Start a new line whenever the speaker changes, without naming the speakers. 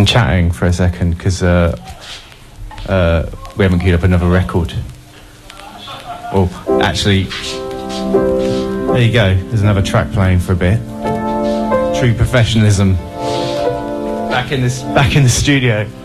some chatting for a second, because we haven't queued up another record. Oh, actually, there you go. There's another track playing for a bit. True professionalism. Back in the studio.